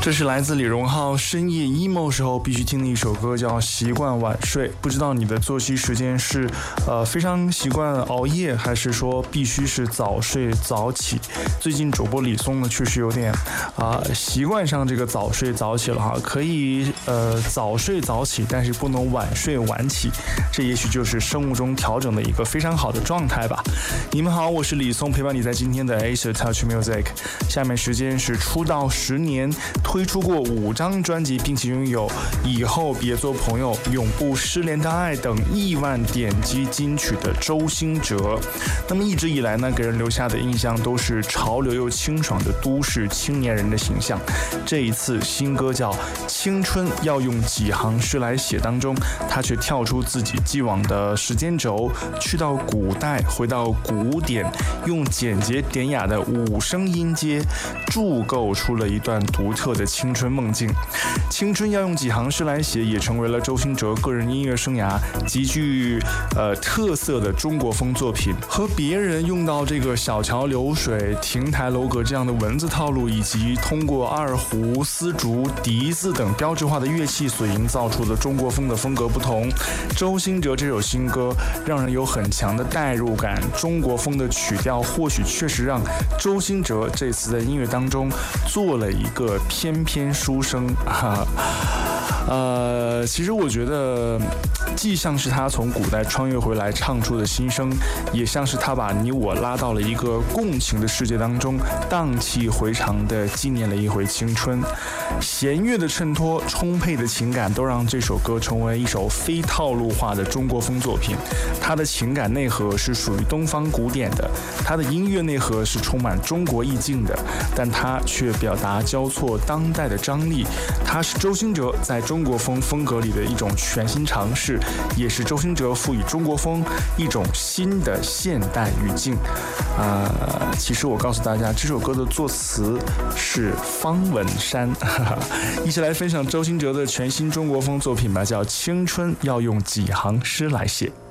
这是来自李荣浩深夜 emo 时候必须听的一首歌，叫《习惯晚睡》。不知道你的作息时间是非常习惯熬夜，还是说必须是早睡早起？最近主播李松呢，确实有点习惯上这个早睡早起了哈，可以早睡早起，但是不能晚睡晚起，这也许就是生物钟调整的一个非常好的状态吧。你们好，我是李松，陪伴你在今天的 Asia Touch Music。下面时间是出道10年。推出过5张专辑，并且拥有《以后别做朋友》《永不失联的爱》等亿万点击金曲的周兴哲。那么一直以来呢，给人留下的印象都是潮流又清爽的都市青年人的形象。这一次新歌叫《青春要用几行诗来写》当中，他却跳出自己既往的时间轴，去到古代，回到古典，用简洁典雅的5声音阶铸构出了一段独特的青春梦境。青春要用几行诗来写，也成为了周兴哲个人音乐生涯极具特色的中国风作品。和别人用到这个小桥流水、亭台楼阁这样的文字套路，以及通过二胡、丝竹、笛子等标志化的乐器所营造出的中国风的风格不同。周兴哲这首新歌让人有很强的代入感，中国风的曲调或许确实让周兴哲这次在音乐当中做了一个翩翩书生其实我觉得既像是他从古代穿越回来唱出的心声，也像是他把你我拉到了一个共情的世界当中，荡气回肠地纪念了一回青春。弦乐的衬托，充沛的情感，都让这首歌成为一首非套路化的中国风作品。它的情感内核是属于东方古典的，它的音乐内核是充满中国意境的，但它却表达交错当代的张力。它是周兴哲在中国风风格里的一种全新尝试，也是周兴哲赋予中国风一种新的现代语境。其实我告诉大家，这首歌的作词是方文山。一起来分享周兴哲的全新中国风作品吧，叫《青春要用几行诗来写》。